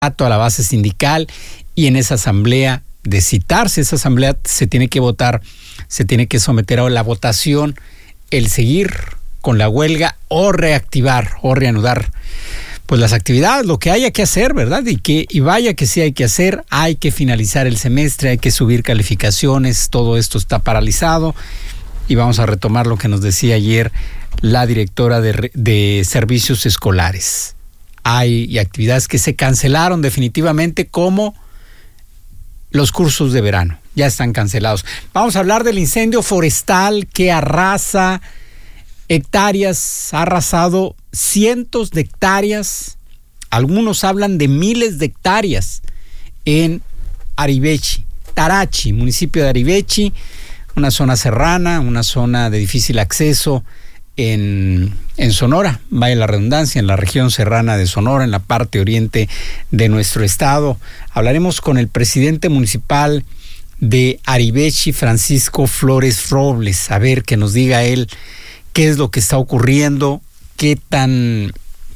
a la base sindical, y en esa asamblea, de citarse esa asamblea, se tiene que votar, se tiene que someter a la votación el seguir con la huelga o reactivar o reanudar pues las actividades, lo que haya que hacer, ¿verdad? Y vaya que sí hay que hacer, hay que finalizar el semestre, hay que subir calificaciones, todo esto está paralizado. Y vamos a retomar lo que nos decía ayer la directora de servicios escolares. Hay actividades que se cancelaron definitivamente, como los cursos de verano, ya están cancelados. Vamos a hablar del incendio forestal que arrasa hectáreas, ha arrasado cientos de hectáreas, algunos hablan de miles de hectáreas en Arivechi, Tarachi, municipio de Arivechi, una zona serrana, una zona de difícil acceso en Sonora, vaya la redundancia, en la región serrana de Sonora, en la parte oriente de nuestro estado. Hablaremos con el presidente municipal de Arivechi, Francisco Flores Robles, a ver que nos diga él qué es lo que está ocurriendo, qué tan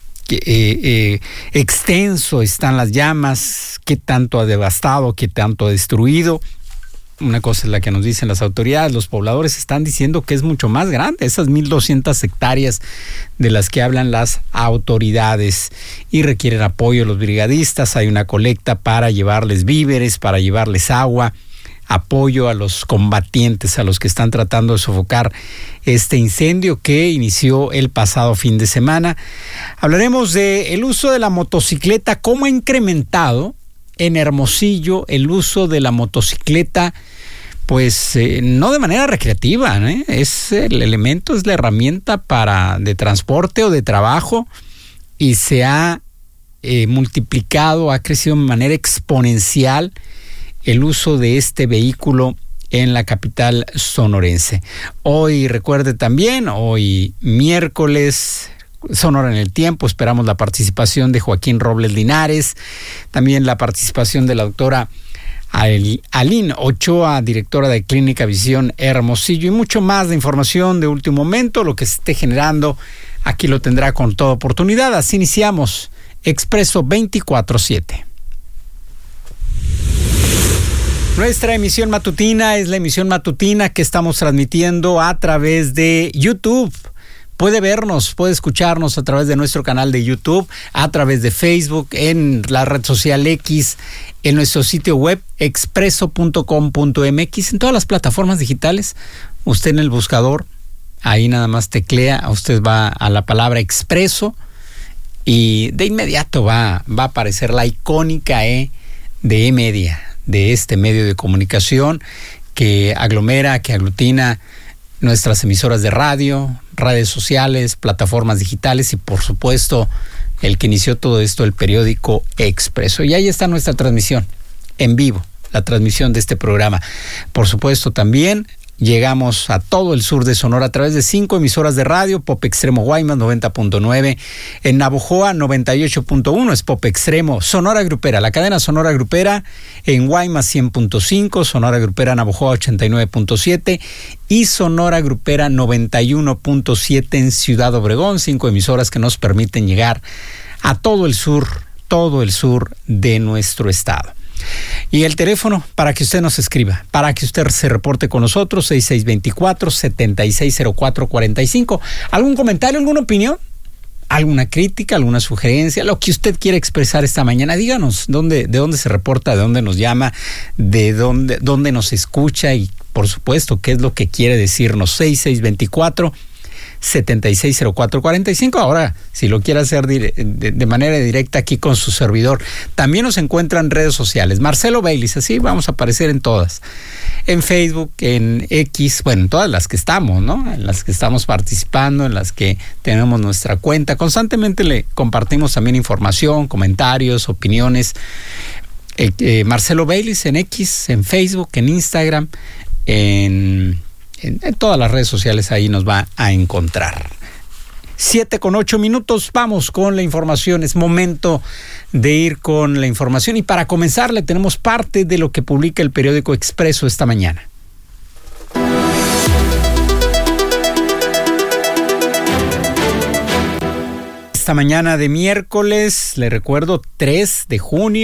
extenso están las llamas, qué tanto ha devastado, qué tanto ha destruido. Una cosa es la que nos dicen las autoridades, los pobladores están diciendo que es mucho más grande, esas 1,200 hectáreas de las que hablan las autoridades, y requieren apoyo de los brigadistas. Hay una colecta para llevarles víveres, para llevarles agua, apoyo a los combatientes, a los que están tratando de sofocar este incendio que inició el pasado fin de semana. Hablaremos del uso de la motocicleta, cómo ha incrementado en Hermosillo el uso de la motocicleta, pues no de manera recreativa, es el elemento, es la herramienta de transporte o de trabajo, y se ha multiplicado, ha crecido de manera exponencial el uso de este vehículo en la capital sonorense. Hoy, recuerde también, hoy miércoles, Sonora en el Tiempo, esperamos la participación de Joaquín Robles Linares, también la participación de la doctora Aline Ochoa, directora de Clínica Visión Hermosillo, y mucho más de información de último momento, lo que se esté generando, aquí lo tendrá con toda oportunidad. Así iniciamos Expreso 24/7. Nuestra emisión matutina es la emisión matutina que estamos transmitiendo a través de YouTube. Puede vernos, puede escucharnos a través de nuestro canal de YouTube, a través de Facebook, en la red social X, en nuestro sitio web expreso.com.mx, en todas las plataformas digitales. Usted en el buscador, ahí nada más teclea, usted va a la palabra Expreso y de inmediato va a aparecer la icónica E de E-Media, de este medio de comunicación que aglomera, que aglutina nuestras emisoras de radio, redes sociales, plataformas digitales y por supuesto el que inició todo esto, el periódico Expreso. Y ahí está nuestra transmisión en vivo, la transmisión de este programa. Por supuesto también llegamos a todo el sur de Sonora a través de 5 emisoras de radio: Pop Extremo Guaymas 90.9, en Navojoa 98.1 es Pop Extremo, Sonora Grupera, la cadena Sonora Grupera en Guaymas 100.5, Sonora Grupera Navojoa 89.7 y Sonora Grupera 91.7 en Ciudad Obregón. 5 emisoras que nos permiten llegar a todo el sur de nuestro estado. Y el teléfono para que usted nos escriba, para que usted se reporte con nosotros, 6624-760445. ¿Algún comentario, alguna opinión? ¿Alguna crítica, alguna sugerencia? Lo que usted quiera expresar esta mañana, díganos de dónde se reporta, de dónde nos llama, de dónde nos escucha y, por supuesto, qué es lo que quiere decirnos. 6624-760445. Ahora, si lo quiere hacer de manera directa aquí con su servidor, también nos encuentra en redes sociales. Marcelo Baylis, así vamos a aparecer en todas. En Facebook, en X, bueno, en todas las que estamos, ¿no? En las que estamos participando, en las que tenemos nuestra cuenta. Constantemente le compartimos también información, comentarios, opiniones. Marcelo Baylis en X, en Facebook, en Instagram, en todas las redes sociales, ahí nos va a encontrar. 7:08, vamos con la información. Es momento de ir con la información y para comenzar le tenemos parte de lo que publica el periódico Expreso esta mañana. esta mañana de miércoles, le recuerdo, 3 de junio.